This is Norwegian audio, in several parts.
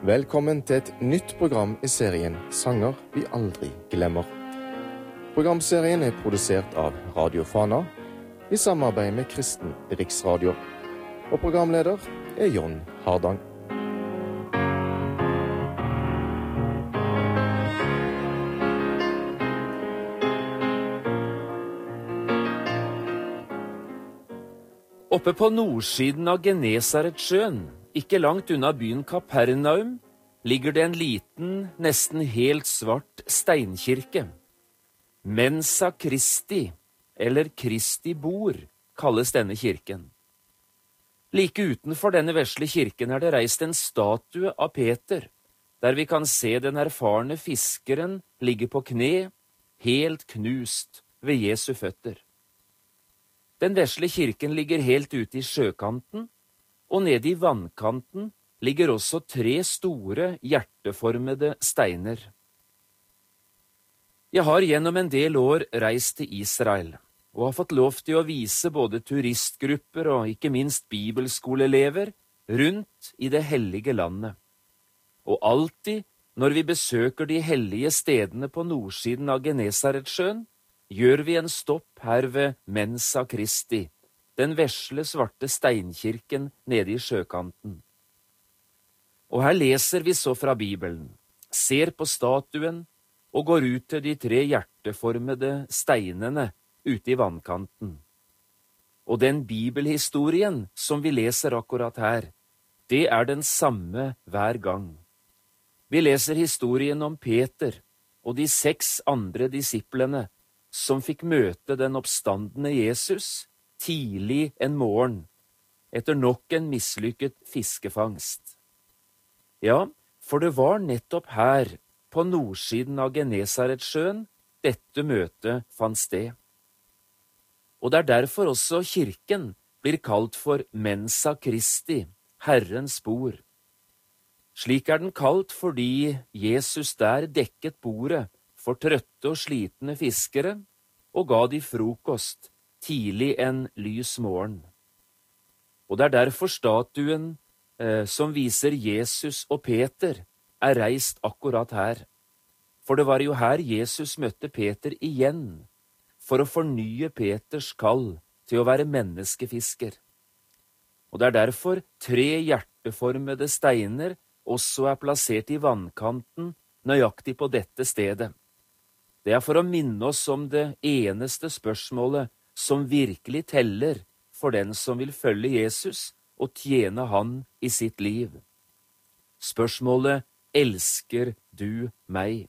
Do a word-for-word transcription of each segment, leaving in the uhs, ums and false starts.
Velkommen til et nytt program i serien Sanger vi aldri glemmer. Programserien er produsert av Radio Fana i samarbeid med Kristen Riksradio. Og programleder er John Hardang. Oppe på nordsiden av Genesaretsjøen, ikke langt unna byen Kapernaum, ligger det en liten, nesten helt svart steinkirke. Mensa Christi, eller Kristi bord, kalles denne kirken. Like utenfor denne vesle kirken er det reist en statue av Peter, der vi kan se den erfarne fiskeren ligge på kne, helt knust ved Jesu føtter. Den vesle kirken ligger helt ute i sjøkanten, og nede i vannkanten ligger også tre store, hjerteformede steiner. Jeg har gjennom en del år reist til Israel, og har fått lov til å vise både turistgrupper og ikke minst bibelskoleelever rundt i det hellige landet. Og alltid, når vi besøker de hellige stedene på nordsiden av Genesaretsjøen, gjør vi en stopp her ved Mensa Christi, den vesle svarte steinkirken nede i sjøkanten. Og her leser vi så fra Bibelen, ser på statuen og går ut til de tre hjerteformede steinene ute i vannkanten. Og den bibelhistorien som vi leser akkurat her, det er den samme hver gang. Vi leser historien om Peter og de seks andre disiplene som fikk møte den oppstandende Jesus tidlig en morgen, etter nok en mislykket fiskefangst. Ja, for det var nettopp her, på nordsiden av Genesaretsjøen, dette møtet fant sted. Og det er derfor også kirken blir kalt for Mensa Christi, Herrens bord. Slik er den kalt fordi Jesus der dekket bordet for trøtte og slitne fiskere, og ga de frokost tidlig en lys morgen. Og det er derfor statuen eh, som viser Jesus og Peter er reist akkurat her. For det var jo her Jesus møtte Peter igjen, for å fornye Peters kall til å være menneskefisker. Og det er derfor tre hjerteformede steiner også er plassert i vannkanten nøyaktig på dette stedet. Det er for å minne oss om det eneste spørsmålet som virkelig teller for den som vil følge Jesus og tjene han i sitt liv. Spørsmålet, elsker du meg?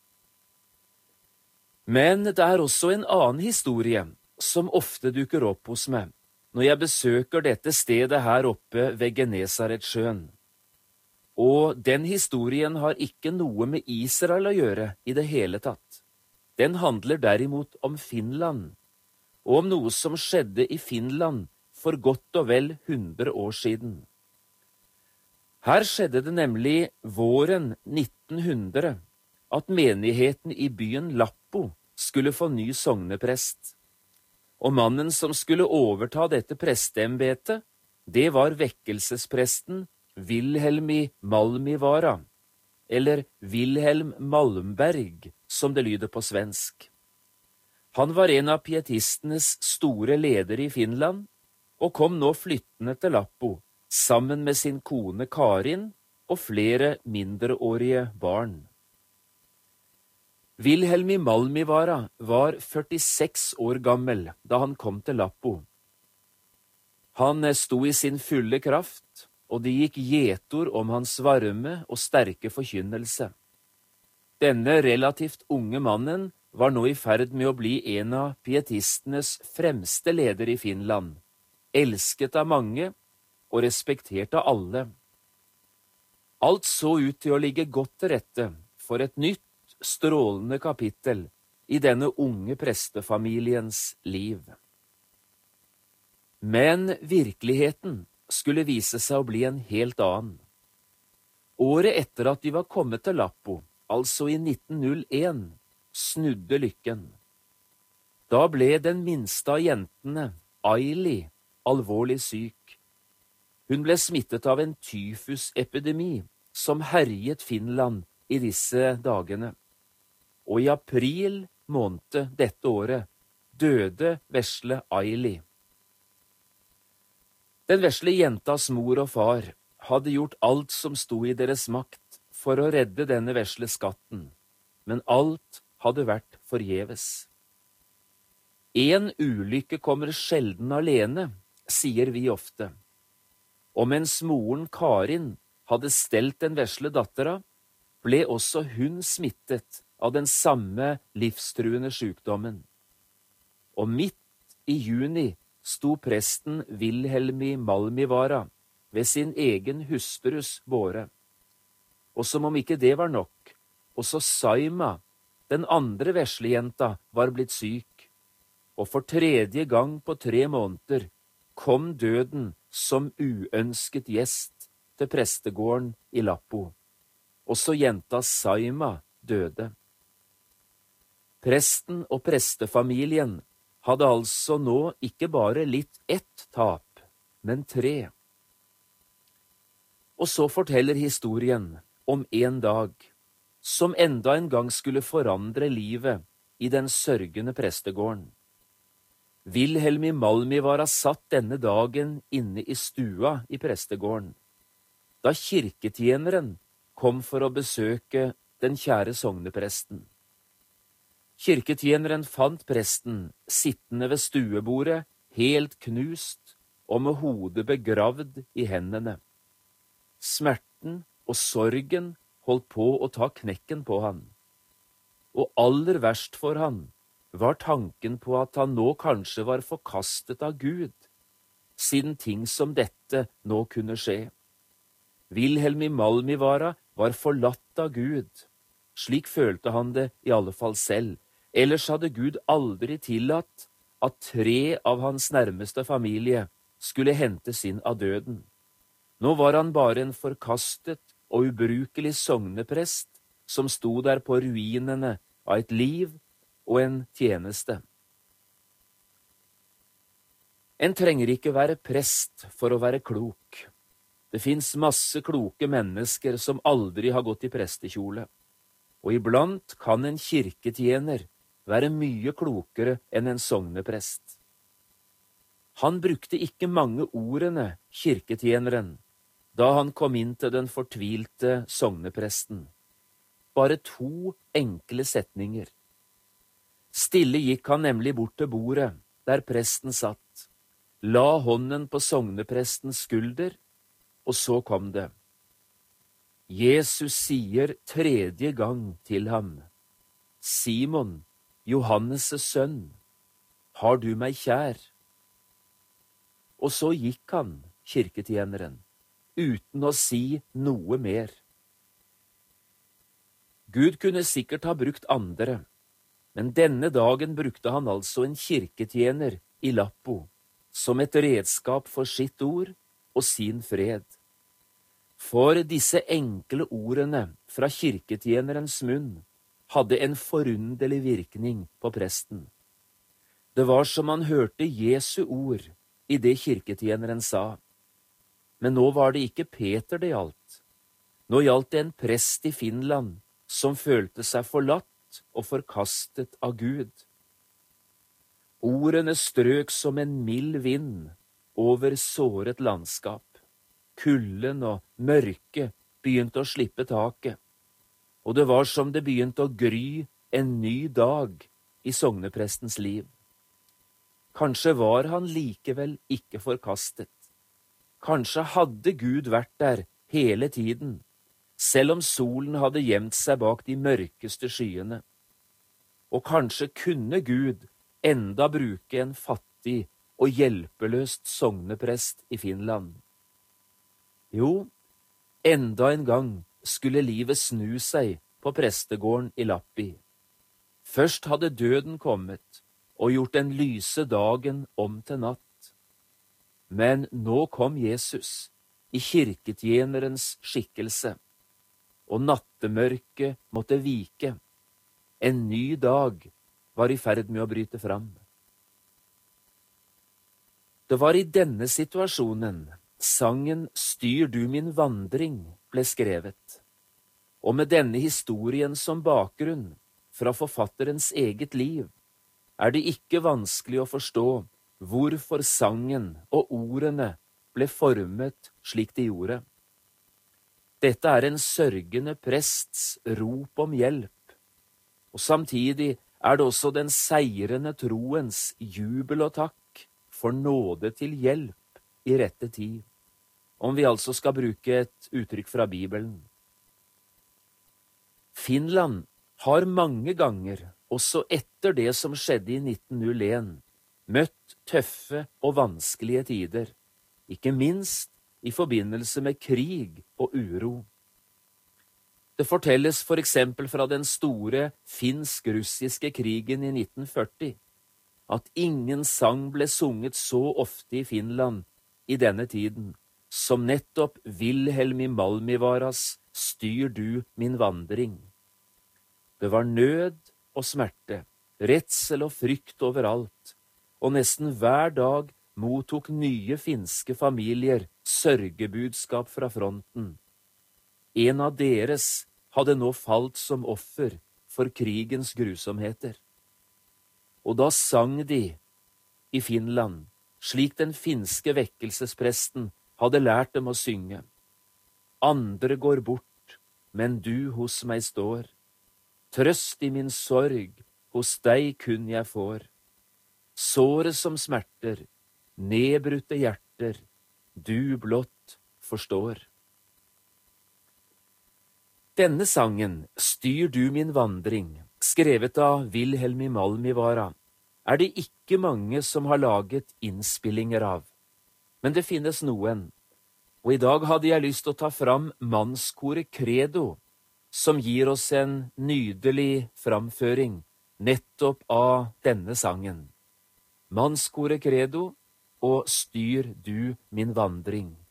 Men det er også en annen historie som ofte dukker opp hos meg når jeg besøker dette stedet her oppe ved Genesaretsjøen. Og den historien har ikke noe med Israel å gjøre i det hele tatt. Den handler derimot om Finland, og om noe som skjedde i Finland for godt og vel hundre år siden. Her skjedde det nemlig våren nitten hundre at menigheten i byen Lappo skulle få ny sogneprest. Og mannen som skulle overta dette presteembetet, det var vekkelsespresten Wilhelmi Malmivara, eller Wilhelm Malmberg, som det lyder på svensk. Han var en av pietistenes store ledere i Finland, og kom nå flyttende til Lappo, sammen med sin kone Karin og flere mindreårige barn. Wilhelmi Malmivara var førtiseks år gammel da han kom til Lappo. Han sto i sin fulle kraft, og det gikk gjetord om hans varme og sterke forkynnelse. Denne relativt unge mannen var nå i ferd med å bli en av pietistenes fremste ledere i Finland, elsket av mange og respektert av alle. Alt så ut til å ligge godt til rette for et nytt, strålende kapittel i denne unge prestefamiliens liv. Men virkeligheten skulle vise seg å bli en helt annen. Året etter at de var kommet til Lappo, altså i nitten null en, snudde lykken. Da ble den minste av jentene, Aili, alvorlig syk. Hun ble smittet av en tyfusepidemi som herjet Finland i disse dagene, og i april måned dette året døde vesle Aili. Den vesle jentas mor og far hadde gjort alt som sto i deres makt for å redde denne vesle skatten, men alt hadde vært forgjeves. En ulykke kommer sjelden alene, sier vi ofte. Og mens moren Karin hadde stelt den vesle dattera, ble også hun smittet av den samme livstruende sykdommen. Og midt i juni sto presten Wilhelmi Malmivara ved sin egen husbrus båre. Og som om ikke det var nok, også Saima, den andre veslejenta, var blitt syk. Og for tredje gang på tre måneder kom døden som uønsket gjest til prestegården i Lappo. Også jenta Saima døde. Presten og prestefamilien hadde altså nå ikke bare litt ett tap, men tre. Og så forteller historien om en dag som enda en gang skulle forandre livet i den sørgende prestegården. Wilhelmi Malmivara satt denne dagen inne i stua i prestegården, da kirketjeneren kom for å besøke den kjære sognepresten. Kirketjeneren fant presten sittende ved stuebordet, helt knust og med hodet begravd i hendene. Smerten og sorgen holdt på å ta knekken på han. Og aller verst for han var tanken på at han nå kanskje var forkastet av Gud, siden ting som dette nå kunne skje. Wilhelmi Malmivara var forlatt av Gud. Slik følte han det i alle fall selv. Ellers hadde Gud aldri tillatt at tre av hans nærmeste familie skulle hentes inn av døden. Nå var han bare en forkastet og ubrukelig sogneprest som sto der på ruinene av et liv og en tjeneste. En trenger ikke være prest for å være klok. Det finnes masse kloke mennesker som aldri har gått i prestekjole, og iblant kan en kirketjener være mye klokere enn en sogneprest. Han brukte ikke mange ordene, kirketjeneren, da han kom inn til den fortvilte sognepresten. Bare to enkle setninger. Stille gikk han nemlig bort til bordet, der presten satt, la hånden på sogneprestens skulder, og så kom det. Jesus sier tredje gang til ham, Simon, Johannes' sønn, har du meg kjær? Og så gikk han, kirketjeneren, uten å si noe mer. Gud kunne sikkert ha brukt andre, men denne dagen brukte han altså en kirketjener i Lappo, som et redskap for sitt ord og sin fred. For disse enkle ordene fra kirketjenerens munn hadde en forunderlig virkning på presten. Det var som han hørte Jesu ord i det kirketjeneren sa. Men nå var det ikke Peter det gjaldt. Nå gjaldt det en prest i Finland som følte seg forlatt og forkastet av Gud. Ordene strøk som en mild vind over såret landskap. Kulden og mørket begynte å slippe taket, og det var som det begynte å gry en ny dag i sogneprestens liv. Kanskje var han likevel ikke forkastet. Kanskje hadde Gud vært der hele tiden, selv om solen hadde gjemt seg bak de mørkeste skyene. Og kanskje kunne Gud enda bruke en fattig og hjelpeløst sogneprest i Finland. Jo, enda en gang skulle livet snu seg på prestegården i Lappi. Først hadde døden kommet og gjort den lyse dagen om til natt. Men nå kom Jesus i kirketjenerens skikkelse, og nattemørket måtte vike. En ny dag var i ferd med å bryte fram. Det var i denne situasjonen sangen «Styr du min vandring» ble skrevet. Og med denne historien som bakgrunn, fra forfatterens eget liv, er det ikke vanskelig å forstå hvorfor sangen og ordene ble formet slik de gjorde. Dette er en sørgende prests rop om hjelp, og samtidig er det også den seirende troens jubel og takk for nåde til hjelp i rette tid, om vi altså skal bruke et uttrykk fra Bibelen. Finland har mange ganger, også etter det som skjedde i nitten null en, møtt tøffe og vanskelige tider, ikke minst i forbindelse med krig og uro. Det fortelles for eksempel fra den store finsk-russiske krigen i nitten førti, at ingen sang ble sunget så ofte i Finland i denne tiden, som nettopp Vilhelmi Malmivaras «Styr du min vandring». Det var nød og smerte, redsel og frykt overalt, og nesten hver dag mottok nye finske familier sørgebudskap fra fronten. En av deres hadde nå falt som offer for krigens grusomheter. Og da sang de i Finland, slik den finske vekkelsespresten hadde lært dem å synge. Andre går bort, men du hos meg står. Trøst i min sorg, hos deg kun jeg får. Såret som smerter, nedbrutte hjerter, du blott forstår. Denne sangen, Styr du min vandring, skrevet av Vilhelmi Malmivara, er det ikke mange som har laget innspillinger av. Men det finnes noen, og i dag hadde jeg lyst til å ta fram mannskoret Credo, som gir oss en nydelig framføring nettopp av denne sangen. Mannskoret Credo og Styr du min vandring.